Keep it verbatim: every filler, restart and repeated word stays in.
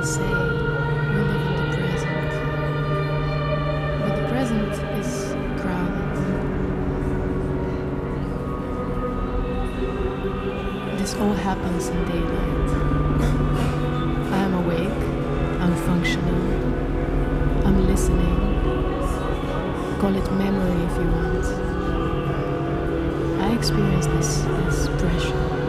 they say we live in the present, but the present is crowded. This all happens in daylight. I am awake, I'm functional, I'm listening. Call it memory if you want. I experience this as pressure.